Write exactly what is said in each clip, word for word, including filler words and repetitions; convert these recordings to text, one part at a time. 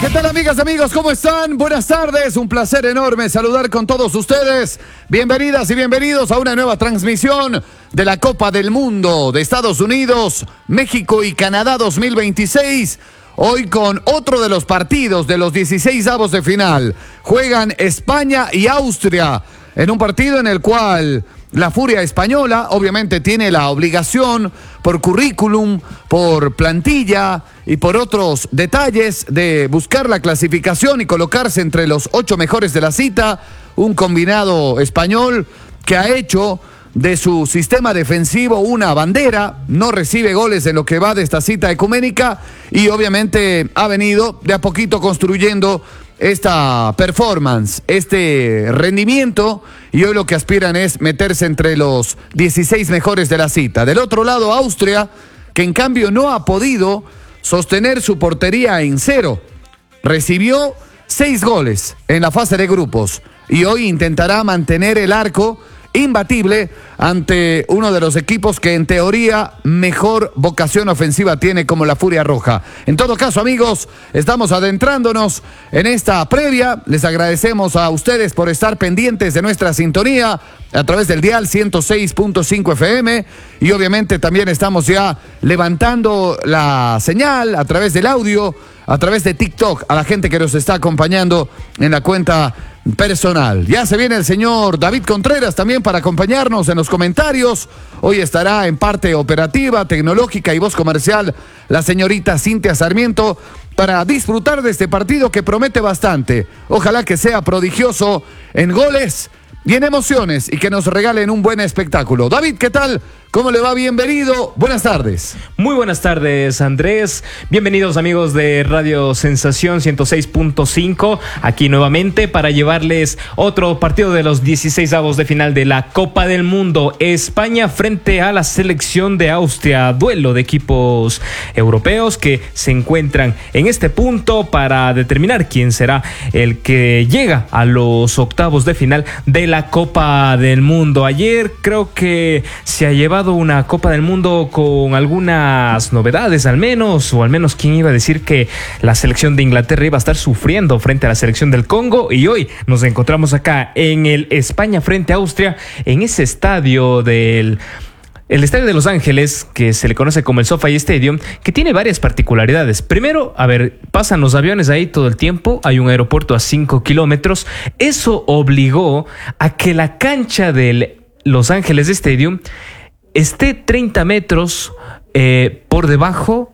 ¿Qué tal, amigas, amigos? ¿Cómo están? Buenas tardes, un placer enorme saludar con todos ustedes. Bienvenidas y bienvenidos a una nueva transmisión de la Copa del Mundo de Estados Unidos, México y Canadá dos mil veintiséis. Hoy con otro de los partidos de los dieciseisavos de final. Juegan España y Austria en un partido en el cual la Furia Española obviamente tiene la obligación por currículum, por plantilla y por otros detalles de buscar la clasificación y colocarse entre los ocho mejores de la cita. Un combinado español que ha hecho de su sistema defensivo una bandera, no recibe goles en lo que va de esta cita ecuménica y obviamente ha venido de a poquito construyendo esta performance, este rendimiento, y hoy lo que aspiran es meterse entre los dieciséis mejores de la cita. Del otro lado, Austria, que en cambio no ha podido sostener su portería en cero. Recibió seis goles en la fase de grupos y hoy intentará mantener el arco imbatible ante uno de los equipos que en teoría mejor vocación ofensiva tiene, como la Furia Roja. En todo caso, amigos, estamos adentrándonos en esta previa. Les agradecemos a ustedes por estar pendientes de nuestra sintonía a través del dial ciento seis punto cinco F M y obviamente también estamos ya levantando la señal a través del audio, a través de TikTok, a la gente que nos está acompañando en la cuenta personal. Ya se viene el señor David Contreras también para acompañarnos en los comentarios. Hoy estará en parte operativa, tecnológica y voz comercial la señorita Cintia Sarmiento para disfrutar de este partido que promete bastante. Ojalá que sea prodigioso en goles y en emociones y que nos regalen un buen espectáculo. David, ¿qué tal? ¿Cómo le va? Bienvenido. Buenas tardes. Muy buenas tardes, Andrés. Bienvenidos, amigos de Radio Sensación ciento seis punto cinco. Aquí nuevamente para llevarles otro partido de los dieciseisavos de final de la Copa del Mundo. España frente a la selección de Austria. Duelo de equipos europeos que se encuentran en este punto para determinar quién será el que llega a los octavos de final de la Copa del Mundo. Ayer creo que se ha llevado una Copa del Mundo con algunas novedades, al menos, o al menos quién iba a decir que la selección de Inglaterra iba a estar sufriendo frente a la selección del Congo, y hoy nos encontramos acá en el España frente a Austria, en ese estadio del El estadio de Los Ángeles, que se le conoce como el SoFi Stadium, que tiene varias particularidades. Primero, a ver, pasan los aviones ahí todo el tiempo, hay un aeropuerto a cinco kilómetros. Eso obligó a que la cancha del Los Ángeles Stadium esté treinta metros eh, por debajo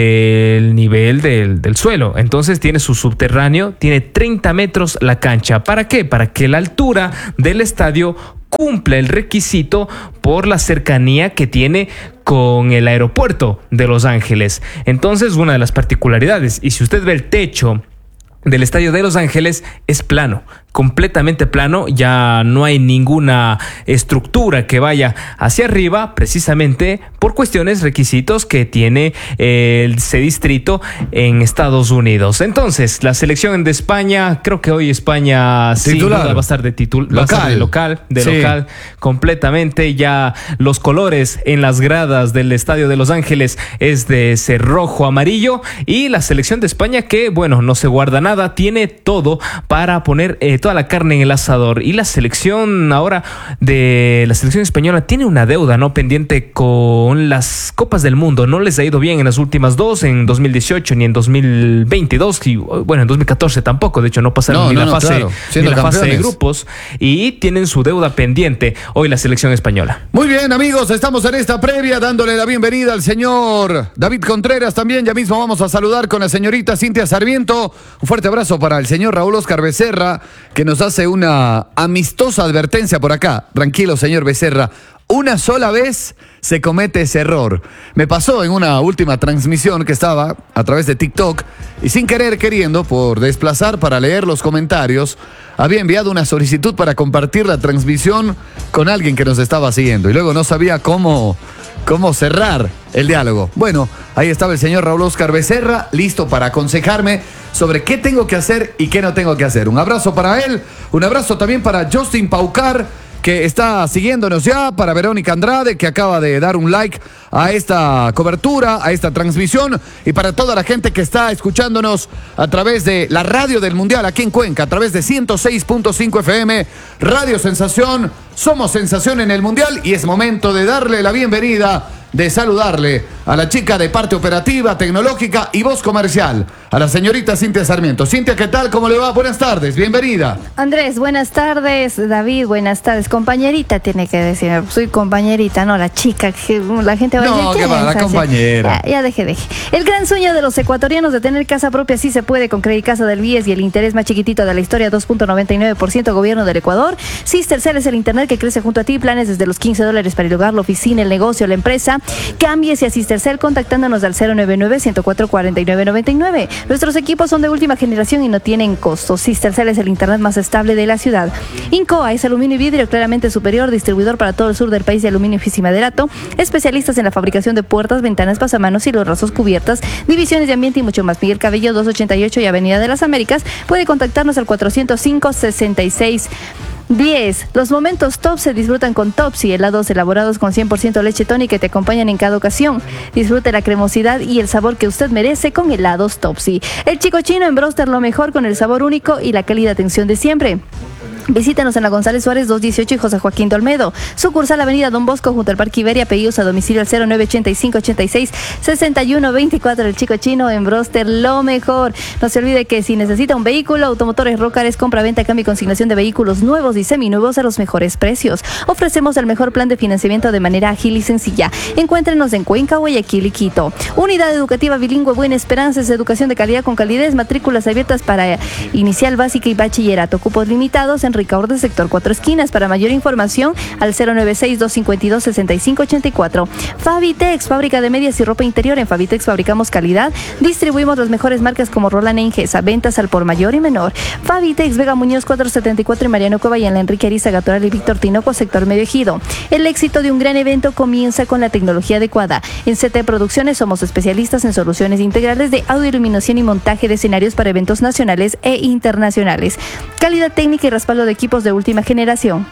del nivel del, del suelo. Entonces tiene su subterráneo, tiene treinta metros la cancha. ¿Para qué? Para que la altura del estadio cumpla el requisito por la cercanía que tiene con el aeropuerto de Los Ángeles. Entonces, una de las particularidades, y si usted ve el techo del estadio de Los Ángeles, es plano, completamente plano, ya no hay ninguna estructura que vaya hacia arriba, precisamente por cuestiones, requisitos que tiene ese distrito en Estados Unidos. Entonces, la selección de España, creo que hoy España sin duda va a estar de titular, va a estar de local, de sí. local, completamente. Ya los colores en las gradas del estadio de Los Ángeles es de ese rojo amarillo, y la selección de España, que bueno, no se guarda nada, tiene todo para poner eh, toda la carne en el asador. Y la selección ahora de la selección española tiene una deuda no pendiente con las Copas del Mundo. No les ha ido bien en las últimas dos, en dos mil dieciocho ni en dos mil veintidós, y bueno, en dos mil catorce tampoco. De hecho, no pasaron no, ni, no, la, no, fase, claro. ni la fase de grupos, y tienen su deuda pendiente hoy la selección española. Muy bien, amigos, estamos en esta previa dándole la bienvenida al señor David Contreras también. Ya mismo vamos a saludar con la señorita Cintia Sarmiento. Un fuerte abrazo para el señor Raúl Oscar Becerra, que nos hace una amistosa advertencia por acá. Tranquilo, señor Becerra, una sola vez se comete ese error. Me pasó en una última transmisión que estaba a través de TikTok, y sin querer queriendo, por desplazar para leer los comentarios, había enviado una solicitud para compartir la transmisión con alguien que nos estaba siguiendo, y luego no sabía cómo, cómo cerrar el diálogo. Bueno, ahí estaba el señor Raúl Oscar Becerra, listo para aconsejarme sobre qué tengo que hacer y qué no tengo que hacer. Un abrazo para él, un abrazo también para Justin Paucar, que está siguiéndonos ya, para Verónica Andrade, que acaba de dar un like a esta cobertura, a esta transmisión, y para toda la gente que está escuchándonos a través de la radio del Mundial aquí en Cuenca, a través de ciento seis punto cinco F M, Radio Sensación. Somos sensación en el Mundial y es momento de darle la bienvenida, de saludarle a la chica de parte operativa, tecnológica y voz comercial, a la señorita Cintia Sarmiento. Cintia, ¿qué tal? ¿Cómo le va? Buenas tardes, bienvenida. Andrés, buenas tardes. David, buenas tardes. Compañerita tiene que decir, soy compañerita, no la chica, que la gente va a decir, No, que va, la compañera. Ya, ya deje, deje. El gran sueño de los ecuatorianos de tener casa propia sí se puede con Credit Casa del B I E S y el interés más chiquitito de la historia, dos punto noventa y nueve por ciento gobierno del Ecuador. Sistercell es el internet que crece junto a ti, planes desde los quince dólares para el hogar, la oficina, el negocio, la empresa. Cámbiese a Sistercell contactándonos al cero nueve nueve, uno cero cuatro, cuatro nueve nueve nueve. Nuestros equipos son de última generación y no tienen costos. Sistercell es el internet más estable de la ciudad. Incoa es aluminio y vidrio claramente superior, distribuidor para todo el sur del país de aluminio y maderato, especialistas en la fabricación de puertas, ventanas, pasamanos y los rasos cubiertas, divisiones de ambiente y mucho más. Miguel Cabello doscientos ochenta y ocho y Avenida de las Américas. Puede contactarnos al cuatrocientos cinco, sesenta y seis diez. Los momentos top se disfrutan con Topsy, helados elaborados con cien por ciento leche tónica que te acompañan en cada ocasión. Disfrute la cremosidad y el sabor que usted merece con helados Topsy. El Chico Chino en Broster, lo mejor con el sabor único y la cálida atención de siempre. Visítanos en la González Suárez doscientos dieciocho y José Joaquín de Olmedo. Sucursal Avenida Don Bosco junto al Parque Iberia. Pedidos a domicilio al cero nueve ochenta y cinco, ochenta y seis, sesenta y uno veinticuatro. El Chico Chino en Broster, lo mejor. No se olvide que si necesita un vehículo, Automotores Rocares, compra, venta, cambio y consignación de vehículos nuevos y seminuevos a los mejores precios. Ofrecemos el mejor plan de financiamiento de manera ágil y sencilla. Encuéntrenos en Cuenca, Guayaquil y Quito. Unidad educativa bilingüe Buena Esperanza es educación de calidad con calidez. Matrículas abiertas para inicial, básica y bachillerato. Cupos limitados en Ricaurte, sector Cuatro Esquinas. Para mayor información al cero nueve seis, dos cinco dos, seis cinco ocho cuatro. Fabitex, fábrica de medias y ropa interior. En Fabitex fabricamos calidad. Distribuimos las mejores marcas como Roland e Ingesa. Ventas al por mayor y menor. Fabitex, Vega Muñoz cuatrocientos setenta y cuatro y Mariano Cueva y en la Enrique Ariza Toral y Víctor Tinoco, sector Medio Ejido. El éxito de un gran evento comienza con la tecnología adecuada. En C T Producciones somos especialistas en soluciones integrales de audio, iluminación y montaje de escenarios para eventos nacionales e internacionales. Calidad técnica y respaldo de equipos de última generación.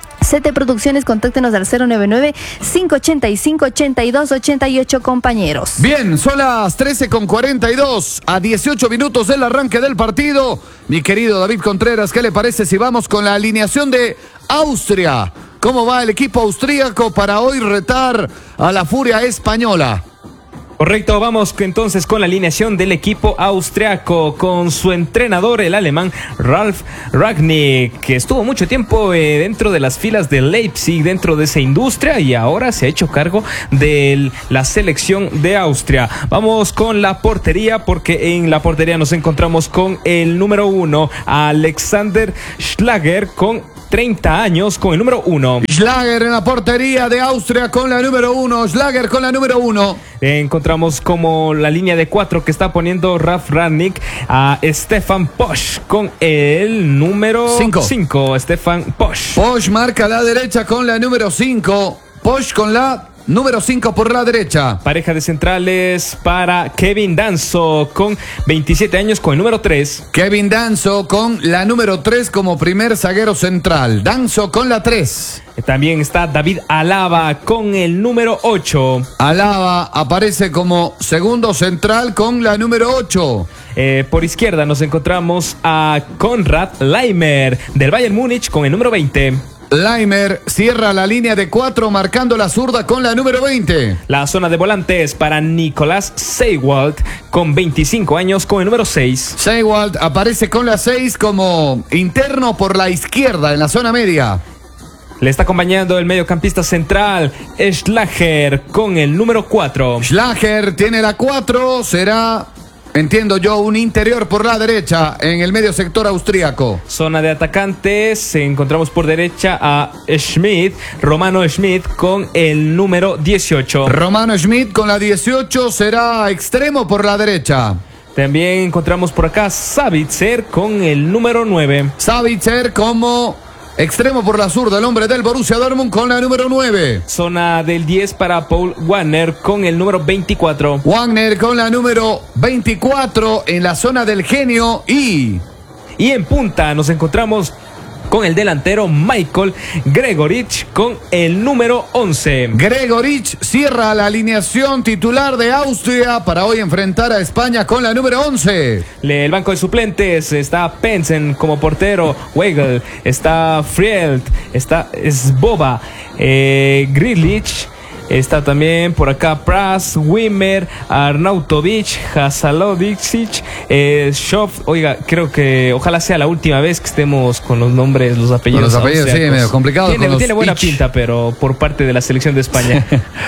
C T Producciones, contáctenos al cero nueve nueve, cinco ochenta y cinco, ochenta y dos ochenta y ocho, compañeros. Bien, son las trece con cuarenta y dos, a dieciocho minutos del arranque del partido. Mi querido David Contreras, ¿qué le parece si vamos con la alineación de Austria? ¿Cómo va el equipo austríaco para hoy retar a la furia española? Correcto, vamos entonces con la alineación del equipo austriaco, con su entrenador, el alemán Ralf Rangnick, que estuvo mucho tiempo eh, dentro de las filas de Leipzig, dentro de esa industria, y ahora se ha hecho cargo de la selección de Austria. Vamos con la portería, porque en la portería nos encontramos con el número uno, Alexander Schlager, con treinta años, con el número uno. Schlager en la portería de Austria con la número uno. Schlager con la número uno. Encontramos como la línea de cuatro que está poniendo Ralf Rangnick a Stefan Posch con el número cinco. Stefan Posch. Posch marca la derecha con la número cinco. Posch con la número cinco por la derecha. Pareja de centrales para Kevin Danso con veintisiete años con el número tres. Kevin Danso con la número tres como primer zaguero central. Danso con la tres. También está David Alaba con el número ocho. Alaba aparece como segundo central con la número ocho. Eh, por izquierda nos encontramos a Konrad Laimer del Bayern Múnich con el número veinte. Laimer cierra la línea de cuatro marcando la zurda con la número veinte. La zona de volantes para Nicolás Seiwald con veinticinco años con el número seis. Seiwald aparece con la seis como interno por la izquierda en la zona media. Le está acompañando el mediocampista central Schlager con el número cuatro. Schlager tiene la cuatro, será, entiendo yo, un interior por la derecha en el medio sector austríaco. Zona de atacantes, encontramos por derecha a Schmidt, Romano Schmidt con el número dieciocho. Romano Schmidt con la dieciocho será extremo por la derecha. También encontramos por acá Sabitzer con el número nueve. Sabitzer como extremo por la zurda, el hombre del Borussia Dortmund con la número nueve. Zona del diez para Paul Wagner con el número veinticuatro. Wagner con la número veinticuatro en la zona del genio y... Y en punta nos encontramos con el delantero Michael Gregorich con el número once. Gregorich cierra la alineación titular de Austria para hoy enfrentar a España con la número once. El banco de suplentes está Pensen como portero, Weigl, está Frielt, está Svoboda, eh, Grilich. Está también por acá Pras, Wimmer, Arnautovic, Hazalovic, eh, Schoff. Oiga, creo que ojalá sea la última vez que estemos con los nombres, los apellidos. Con los apellidos, sí, medio complicado. Tiene, con tiene los buena ich. pinta, pero por parte de la selección de España.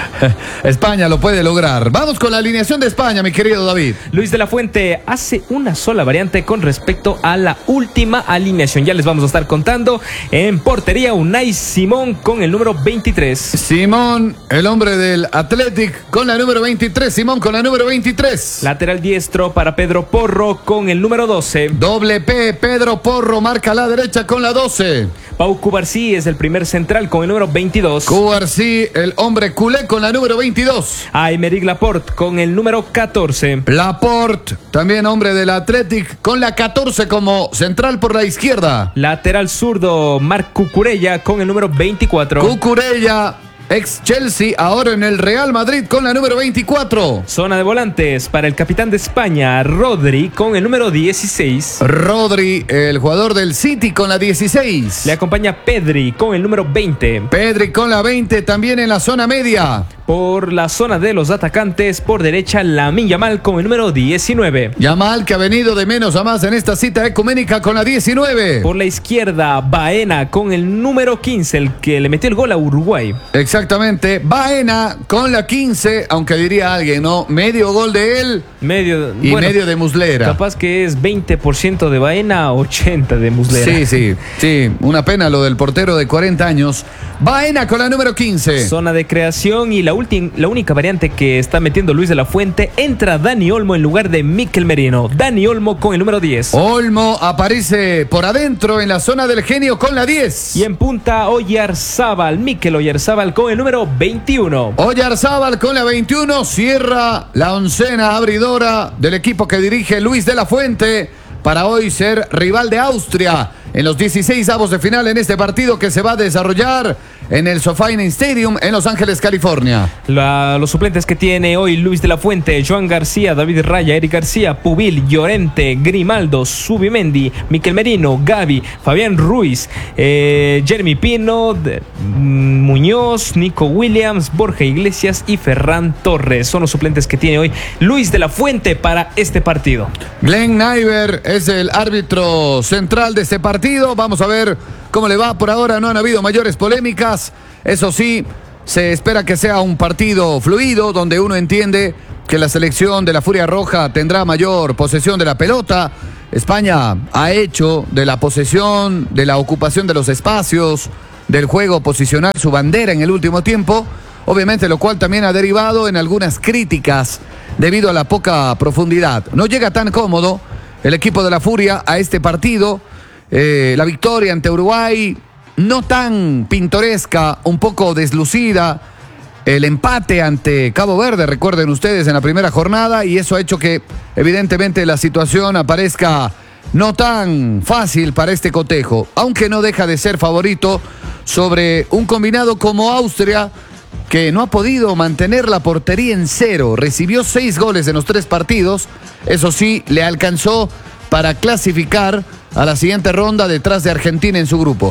España lo puede lograr. Vamos con la alineación de España, mi querido David. Luis de la Fuente hace una sola variante con respecto a la última alineación. Ya les vamos a estar contando. En portería, Unai Simón con el número veintitrés. Simón, el hombre del Athletic con la número veintitrés. Simón con la número veintitrés. Lateral diestro para Pedro Porro con el número doce. Doble P, Pedro Porro marca a la derecha con la doce. Pau Cubarsí es el primer central con el número veintidós. Cubarsí, el hombre culé con la número veintidós. Aymeric Laporte con el número catorce. Laporte, también hombre del Athletic con la catorce como central por la izquierda. Lateral zurdo Marc Cucurella con el número veinticuatro. Cucurella, ex Chelsea, ahora en el Real Madrid con la número veinticuatro. Zona de volantes para el capitán de España, Rodri, con el número dieciséis. Rodri, el jugador del City con la dieciséis. Le acompaña Pedri con el número veinte. Pedri con la veinte, también en la zona media. Por la zona de los atacantes, por derecha, Lamine Yamal con el número diecinueve. Yamal, que ha venido de menos a más en esta cita ecuménica con la diecinueve. Por la izquierda, Baena con el número quince, el que le metió el gol a Uruguay. Exactamente, Baena con la quince, aunque diría alguien, ¿no? Medio gol de él medio, y bueno, medio de Muslera. Capaz que es veinte por ciento de Baena, ochenta por ciento de Muslera. Sí, sí, sí, una pena lo del portero de cuarenta años. Baena con la número quince. Zona de creación y la, ulti- la única variante que está metiendo Luis de la Fuente, entra Dani Olmo en lugar de Mikel Merino. Dani Olmo con el número diez. Olmo aparece por adentro en la zona del genio con la diez. Y en punta, Oyarzábal, Mikel Oyarzábal con el número veintiuno. Oyarzábal con la veintiuno cierra la oncena abridora del equipo que dirige Luis de la Fuente para hoy ser rival de Austria en los dieciséis avos de final en este partido que se va a desarrollar en el SoFi Stadium en Los Ángeles, California. La, los suplentes que tiene hoy Luis de la Fuente: Joan García, David Raya, Eric García, Pubil, Llorente, Grimaldo, Subimendi, Mikel Merino, Gavi, Fabián Ruiz, eh, Jeremy Pino, de, mm, Muñoz, Nico Williams, Borja Iglesias y Ferran Torres. Son los suplentes que tiene hoy Luis de la Fuente para este partido. Glenn Naiver es el árbitro central de este partido. Vamos a ver cómo le va. Por ahora no han habido mayores polémicas. Eso sí, se espera que sea un partido fluido, donde uno entiende que la selección de la Furia Roja tendrá mayor posesión de la pelota. España ha hecho de la posesión, de la ocupación de los espacios, del juego posicional su bandera en el último tiempo, obviamente, lo cual también ha derivado en algunas críticas debido a la poca profundidad. No llega tan cómodo el equipo de la Furia a este partido. Eh, la victoria ante Uruguay no tan pintoresca, un poco deslucida. El empate ante Cabo Verde, recuerden ustedes, en la primera jornada, y eso ha hecho que evidentemente la situación aparezca no tan fácil para este cotejo, aunque no deja de ser favorito sobre un combinado como Austria, que no ha podido mantener la portería en cero. Recibió seis goles en los tres partidos. Eso sí, le alcanzó para clasificar a la siguiente ronda detrás de Argentina en su grupo.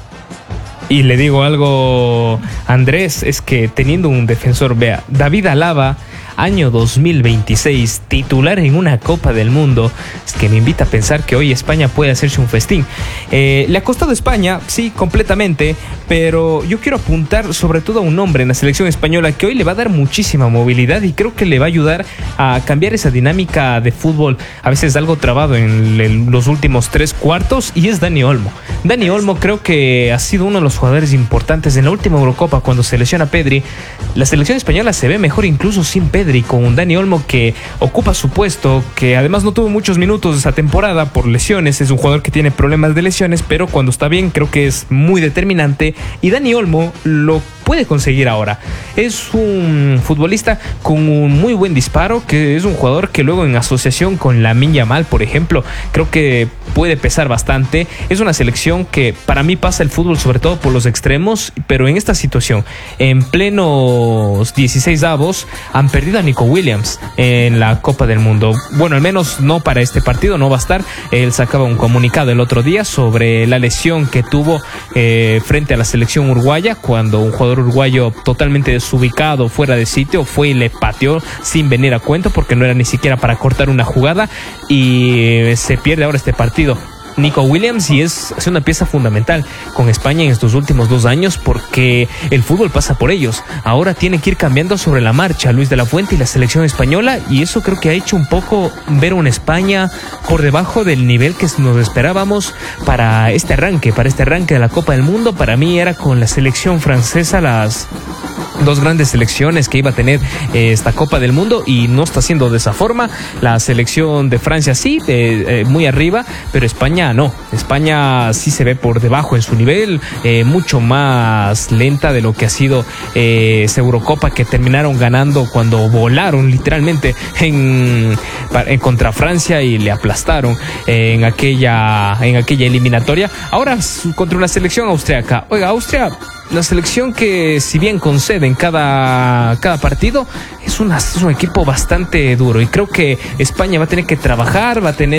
Y le digo algo, Andrés, es que teniendo un defensor, vea, David Alaba, año dos mil veintiséis, titular en una Copa del Mundo, es que me invita a pensar que hoy España puede hacerse un festín. Eh, le ha costado a España, sí, completamente, pero yo quiero apuntar sobre todo a un hombre en la selección española que hoy le va a dar muchísima movilidad y creo que le va a ayudar a cambiar esa dinámica de fútbol, a veces algo trabado en el, los últimos tres cuartos, y es Dani Olmo. Dani Olmo creo que ha sido uno de los jugadores importantes en la última Eurocopa cuando se lesiona Pedri. La selección española se ve mejor incluso sin Pedri, con un Dani Olmo que ocupa su puesto, que además no tuvo muchos minutos esa temporada por lesiones. Es un jugador que tiene problemas de lesiones, pero cuando está bien creo que es muy determinante. Y Dani Olmo, lo puede conseguir ahora. Es un futbolista con un muy buen disparo, que es un jugador que luego en asociación con Lamine Yamal, por ejemplo, creo que puede pesar bastante. Es una selección que para mí pasa el fútbol sobre todo por los extremos, pero en esta situación, en plenos dieciséis avos, han perdido a Nico Williams en la Copa del Mundo. Bueno, al menos no para este partido, no va a estar. Él sacaba un comunicado el otro día sobre la lesión que tuvo eh, frente a la selección uruguaya, cuando un jugador uruguayo totalmente desubicado, fuera de sitio, fue y le pateó sin venir a cuento, porque no era ni siquiera para cortar una jugada, y se pierde ahora este partido. Nico Williams, y es, es una pieza fundamental con España en estos últimos dos años, porque el fútbol pasa por ellos. Ahora tiene que ir cambiando sobre la marcha Luis de la Fuente y la selección española, y eso creo que ha hecho un poco ver una España por debajo del nivel que nos esperábamos para este arranque, para este arranque de la Copa del Mundo. Para mí era con la selección francesa las dos grandes selecciones que iba a tener eh, esta Copa del Mundo, y no está siendo de esa forma. La selección de Francia sí, eh, eh, muy arriba, pero España no. España sí se ve por debajo en su nivel, eh, mucho más lenta de lo que ha sido eh, esa Eurocopa que terminaron ganando cuando volaron literalmente en, en contra Francia y le aplastaron eh, en aquella en aquella eliminatoria. Ahora contra una selección austriaca. Oiga, Austria, la selección que, si bien concede en cada, cada partido, es, una, es un equipo bastante duro, y creo que España va a tener que trabajar, va a tener